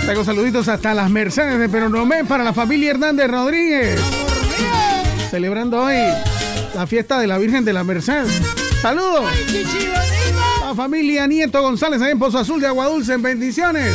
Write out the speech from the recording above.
Traigo saluditos hasta las Mercedes de Peronomé para la familia Hernández Rodríguez. Celebrando hoy la fiesta de la Virgen de la Merced. ¡Saludos! La familia Nieto González ahí en Pozo Azul de Agua Dulce, en bendiciones.